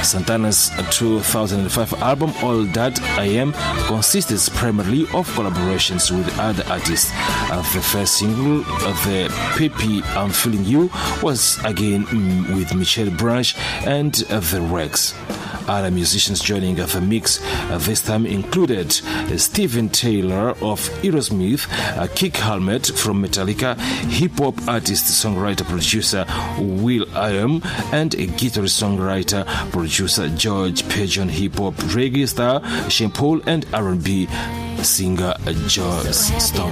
Santana's 2005 album All That I Am consisted primarily of collaborations with other artists. The first single, The Peppy I'm Feeling You, was again with Michelle Branch and The Rex. Other musicians joining the mix this time included Steven Taylor of Aerosmith, Kirk Hammett from Metallica, hip-hop artist, songwriter, producer will.i.am, and guitarist, songwriter, producer George Pigeon, hip-hop reggae star Sean Paul, and R&B singer Joss Stone.